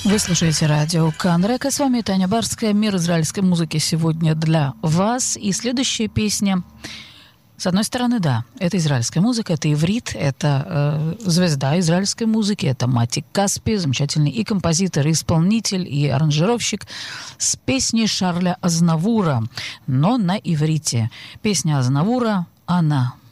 Вы слушаете радио Канрека. С вами Таня Барская. Мир израильской музыки сегодня для вас. И следующая песня, с одной стороны, да, это израильская музыка, это иврит, это звезда израильской музыки, это Мати Каспи, замечательный и композитор, и исполнитель, и аранжировщик, с песней Шарля Азнавура, но на иврите. Песня Азнавура «Она».